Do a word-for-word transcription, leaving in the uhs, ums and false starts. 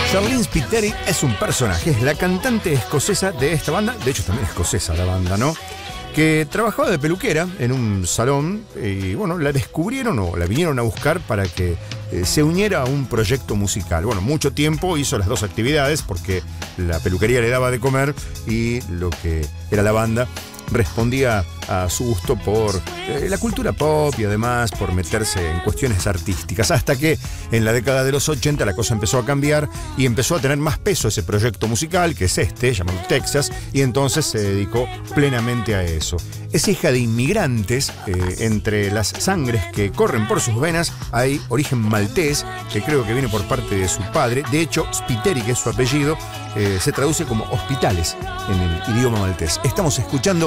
Charlene Spiteri es un personaje, es la cantante escocesa de esta banda, de hecho también escocesa la banda, ¿no? Que trabajaba de peluquera en un salón y bueno, la descubrieron o la vinieron a buscar para que eh, se uniera a un proyecto musical. Bueno, mucho tiempo hizo las dos actividades porque la peluquería le daba de comer y lo que era la banda respondía a su gusto por eh, la cultura pop y además por meterse en cuestiones artísticas, hasta que en la década de los ochenta la cosa empezó a cambiar y empezó a tener más peso ese proyecto musical, que es este, llamado Texas, y entonces se dedicó plenamente a eso. Es hija de inmigrantes, eh, entre las sangres que corren por sus venas hay origen maltés, que creo que viene por parte de su padre. De hecho, Spiteri, que es su apellido, eh, se traduce como hospitales en el idioma maltés. Estamos escuchando